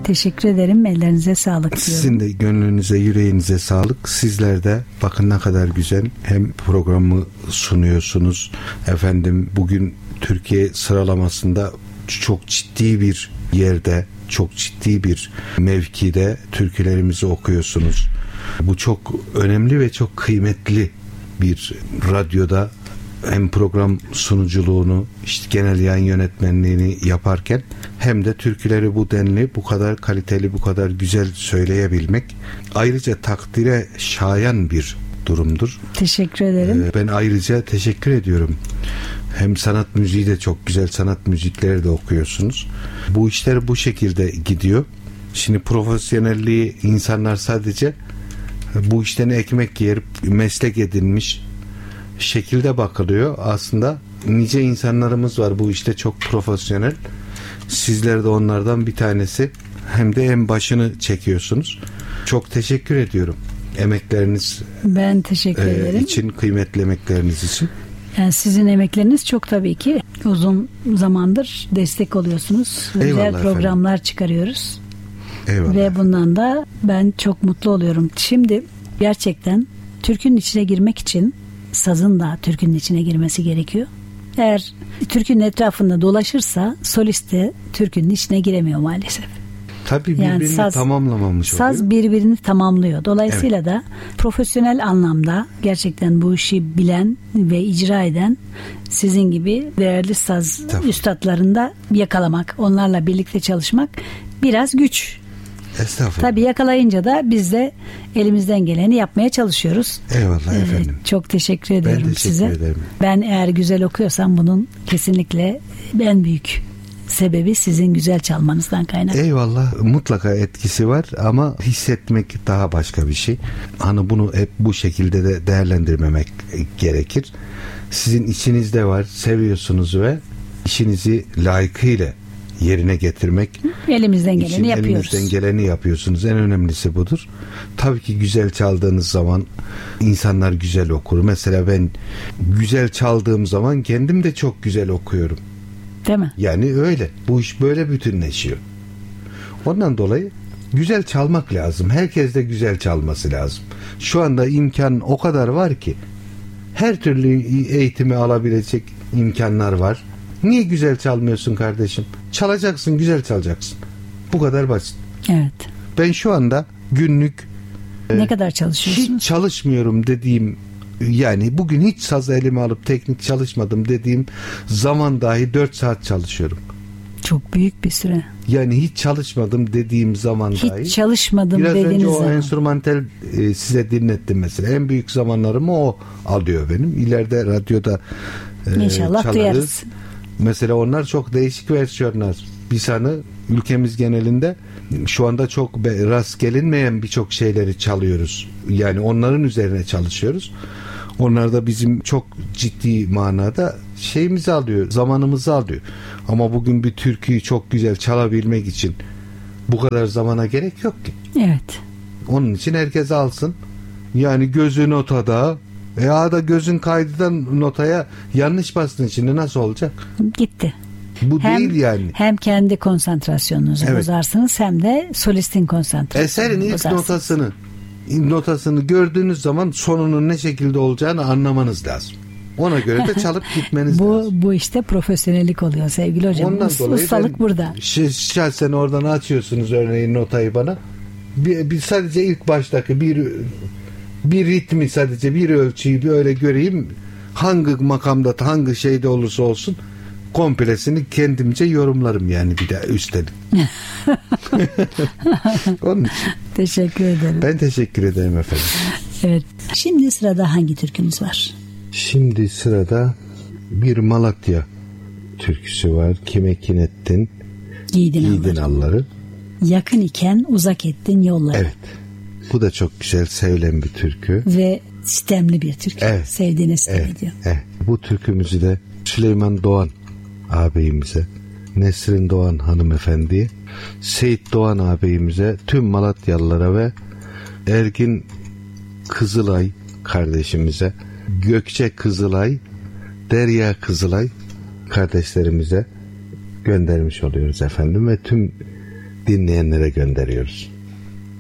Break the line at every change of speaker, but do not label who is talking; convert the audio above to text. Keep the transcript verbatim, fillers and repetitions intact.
Teşekkür ederim. Ellerinize sağlık diyorum.
Sizin de gönlünüze, yüreğinize sağlık. Sizler de bakın ne kadar güzel hem programı sunuyorsunuz. Efendim bugün Türkiye sıralamasında çok ciddi bir yerde, çok ciddi bir mevkide türkülerimizi okuyorsunuz. Bu çok önemli ve çok kıymetli bir radyoda hem program sunuculuğunu, işte genel yayın yönetmenliğini yaparken hem de türküleri bu denli, bu kadar kaliteli, bu kadar güzel söyleyebilmek ayrıca takdire şayan bir durumdur.
Teşekkür ederim.
Ee, ben ayrıca teşekkür ediyorum. Hem sanat müziği de çok güzel, sanat müzikleri de okuyorsunuz. Bu işler bu şekilde gidiyor. Şimdi profesyonelliği insanlar sadece bu işten ekmek yer, meslek edinmiş şekilde bakılıyor. Aslında nice insanlarımız var bu işte çok profesyonel. Sizler de onlardan bir tanesi. Hem de en başını çekiyorsunuz. Çok teşekkür ediyorum. Emekleriniz
ben teşekkür
e,
ederim.
için, kıymetli emekleriniz için.
Yani sizin emekleriniz çok tabii ki uzun zamandır destek oluyorsunuz.
Eyvallah
güzel
efendim.
programlar çıkarıyoruz.
Eyvallah.
Ve bundan da ben çok mutlu oluyorum. Şimdi gerçekten türkünün içine girmek için sazın da türkünün içine girmesi gerekiyor. Eğer türkünün etrafında dolaşırsa solist de türkünün içine giremiyor maalesef.
Tabii birbirini
Yani saz,
tamamlamamış oluyor.
Saz birbirini tamamlıyor. Dolayısıyla evet. da profesyonel anlamda gerçekten bu işi bilen ve icra eden sizin gibi değerli saz Tabii. üstadlarını da yakalamak, onlarla birlikte çalışmak biraz güç.
Estağfurullah.
Tabii yakalayınca da biz de elimizden geleni yapmaya çalışıyoruz.
Eyvallah ee, efendim.
Çok teşekkür ediyorum
ben teşekkür
size.
Ederim.
Ben eğer güzel okuyorsam bunun kesinlikle en büyük sebebi sizin güzel çalmanızdan kaynaklı.
Eyvallah, mutlaka etkisi var ama hissetmek daha başka bir şey. Hani bunu hep bu şekilde de değerlendirmemek gerekir. Sizin içinizde var, seviyorsunuz ve işinizi layıkıyla yerine getirmek.
Elimizden geleni yapıyoruz.
Elimizden geleni yapıyorsunuz. En önemlisi budur. Tabii ki güzel çaldığınız zaman insanlar güzel okur. Mesela ben güzel çaldığım zaman kendim de çok güzel okuyorum.
Değil mi?
Yani öyle. Bu iş böyle bütünleşiyor. Ondan dolayı güzel çalmak lazım. Herkes de güzel çalması lazım. Şu anda imkan o kadar var ki her türlü eğitimi alabilecek imkanlar var. Niye güzel çalmıyorsun kardeşim? Çalacaksın, güzel çalacaksın. Bu kadar basit.
Evet.
Ben şu anda günlük
ne
e,
kadar çalışıyorsunuz?
Hiç çalışmıyorum dediğim, yani bugün hiç saz elime alıp teknik çalışmadım dediğim zaman dahi dört saat çalışıyorum.
Çok büyük bir süre.
Yani hiç çalışmadım dediğim zaman
hiç
dahi.
Hiç çalışmadım
biraz
dediğiniz
önce o
zaman.
enstrümantal e, size dinlettim mesela. En büyük zamanlarımı o alıyor benim. İleride radyoda e,
İnşallah
çalarız.
duyarız.
Mesela onlar çok değişik versiyonlar. Biz hani ülkemiz genelinde şu anda çok rast gelinmeyen birçok şeyleri çalıyoruz. Yani onların üzerine çalışıyoruz. Onlar da bizim çok ciddi manada şeyimizi alıyor, zamanımızı alıyor. Ama bugün bir türküyü çok güzel çalabilmek için bu kadar zamana gerek yok ki.
Evet.
Onun için herkes alsın. Yani gözü notada, ya da gözün kaydıdan notaya yanlış bastığın için nasıl olacak?
Gitti.
Bu
hem,
değil yani.
Hem kendi konsantrasyonunuzu evet. bozarsınız hem de solistin konsantrasyonunu
Eserin ilk
bozarsınız.
notasını notasını gördüğünüz zaman sonunun ne şekilde olacağını anlamanız lazım. Ona göre de çalıp gitmeniz
bu,
lazım.
Bu işte profesyonellik oluyor sevgili hocam.
Ondan
Us,
dolayı
ustalık burada.
Şahsen oradan açıyorsunuz örneğin notayı bana. Bir, bir sadece ilk baştaki bir bir ritmi, sadece bir ölçüyü bir öyle göreyim. Hangi makamda, hangi şeyde olursa olsun komplesini kendimce yorumlarım yani bir de üstelik. Onun için.
Teşekkür ederim.
Ben teşekkür ederim efendim.
Evet. Şimdi sırada hangi türkümüz var?
Şimdi sırada bir Malatya türküsü var. Kime kin ettin?
Giydin,
Giydin alları. alları.
Yakın iken uzak ettin yolları.
Evet. Bu da çok güzel, sevilen bir türkü.
Ve sistemli bir türkü.
Evet.
Sevdiğiniz sistem
evet.
ediyor.
Evet. Bu türkümüzü de Süleyman Doğan ağabeyimize, Nesrin Doğan hanımefendiye, Seyit Doğan ağabeyimize, tüm Malatyalılara ve Ergin Kızılay kardeşimize, Gökçe Kızılay, Derya Kızılay kardeşlerimize göndermiş oluyoruz efendim ve tüm dinleyenlere gönderiyoruz.